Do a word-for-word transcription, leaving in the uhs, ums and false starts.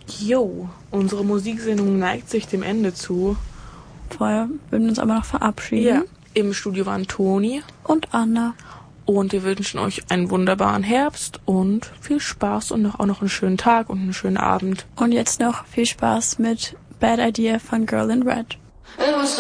Jo, unsere Musiksendung neigt sich dem Ende zu. Vorher würden wir uns aber noch verabschieden. Ja, im Studio waren Toni und Anna. Und wir wünschen euch einen wunderbaren Herbst und viel Spaß und auch noch einen schönen Tag und einen schönen Abend. Und jetzt noch viel Spaß mit Bad Idea von Girl in Red.